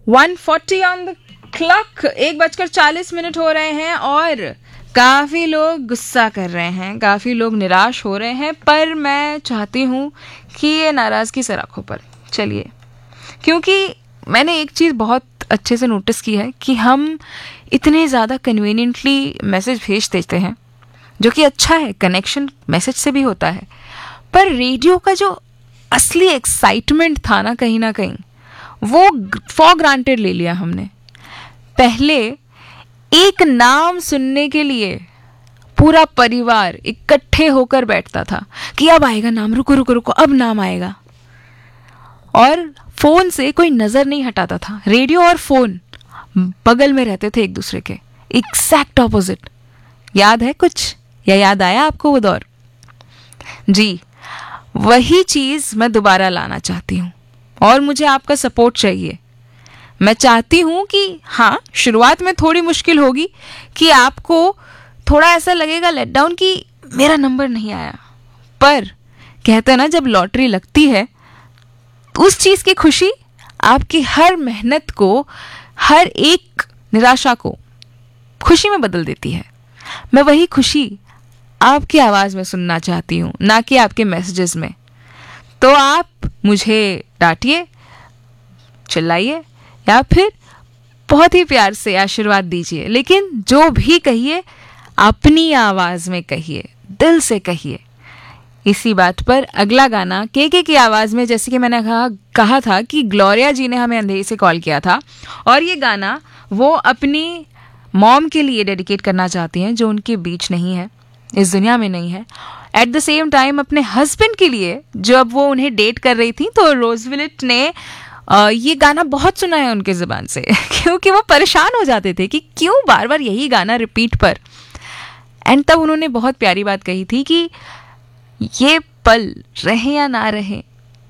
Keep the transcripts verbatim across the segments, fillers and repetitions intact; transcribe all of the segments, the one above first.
One forty on the clock, एक बजकर चालीस मिनट हो रहे हैं और काफ़ी लोग गुस्सा कर रहे हैं, काफ़ी लोग निराश हो रहे हैं, पर मैं चाहती हूँ कि ये नाराज़गी से रखो पर चलिए, क्योंकि मैंने एक चीज़ बहुत अच्छे से नोटिस की है कि हम इतने ज़्यादा कन्वीनियंटली मैसेज भेज देते हैं, जो कि अच्छा है, कनेक्शन मैसेज से भी होता है, पर रेडियो का जो असली एक्साइटमेंट था ना, कहीं ना कहीं वो फॉर ग्रांटेड ले लिया हमने। पहले एक नाम सुनने के लिए पूरा परिवार इकट्ठे होकर बैठता था कि अब आएगा नाम, रुको रुको रुको अब नाम आएगा, और फोन से कोई नजर नहीं हटाता था। रेडियो और फोन बगल में रहते थे एक दूसरे के, एग्जैक्ट ऑपोजिट। याद है कुछ, या याद आया आपको वो दौर? जी, वही चीज मैं दोबारा लाना चाहती हूँ और मुझे आपका सपोर्ट चाहिए। मैं चाहती हूँ कि हाँ, शुरुआत में थोड़ी मुश्किल होगी, कि आपको थोड़ा ऐसा लगेगा लेट डाउन कि मेरा नंबर नहीं आया, पर कहते हैं ना, जब लॉटरी लगती है उस चीज़ की खुशी आपकी हर मेहनत को, हर एक निराशा को खुशी में बदल देती है। मैं वही खुशी आपकी आवाज़ में सुनना चाहती हूँ, ना कि आपके मैसेजेस में। तो आप मुझे डांटिए, चिल्लाइए, या फिर बहुत ही प्यार से आशीर्वाद दीजिए, लेकिन जो भी कहिए अपनी आवाज़ में कहिए, दिल से कहिए। इसी बात पर अगला गाना के के की आवाज़ में, जैसे कि मैंने कहा कहा था कि ग्लोरिया जी ने हमें अंधेरी से कॉल किया था, और ये गाना वो अपनी मॉम के लिए डेडिकेट करना चाहती हैं, जो उनके बीच नहीं है, इस दुनिया में नहीं है। एट द सेम टाइम अपने हस्बैंड के लिए, जब वो उन्हें डेट कर रही थी तो रोजविलिट ने Uh, ये गाना बहुत सुना है उनके ज़बान से क्योंकि वो परेशान हो जाते थे कि क्यों बार बार यही गाना रिपीट पर। एंड तब उन्होंने बहुत प्यारी बात कही थी कि ये पल रहे या ना रहे,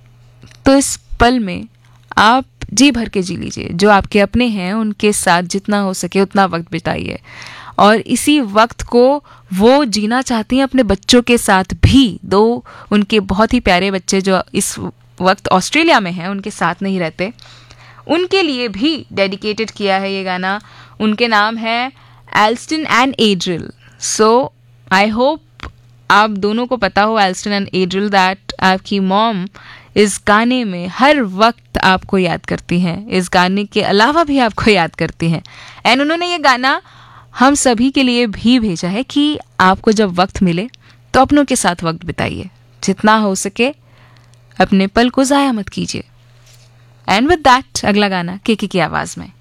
तो इस पल में आप जी भर के जी लीजिए, जो आपके अपने हैं उनके साथ जितना हो सके उतना वक्त बिताइए, और इसी वक्त को वो जीना चाहती हैं अपने बच्चों के साथ भी। दो उनके बहुत ही प्यारे बच्चे जो इस वक्त ऑस्ट्रेलिया में हैं, उनके साथ नहीं रहते, उनके लिए भी डेडिकेटेड किया है ये गाना। उनके नाम है Elston and एड्रिल। So I hope आप दोनों को पता हो, एल्स्टन एंड एड्रिल, दैट आपकी मॉम इस गाने में हर वक्त आपको याद करती हैं, इस गाने के अलावा भी आपको याद करती हैं। एंड उन्होंने ये गाना हम सभी के लिए भी भेजा है कि आपको जब वक्त मिले तो अपनों के साथ वक्त बिताइए, जितना हो सके अपने पल को ज़ाया मत कीजिए। एंड विद दैट अगला गाना के के की आवाज़ में।